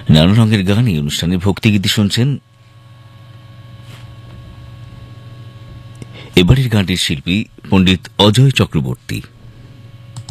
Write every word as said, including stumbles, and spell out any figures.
নানা রঙের গান এই অনুষ্ঠানে ভক্তিগীতি শুনছেন। এবারের গানটির শিল্পী পণ্ডিত অজয় চক্রবর্তী।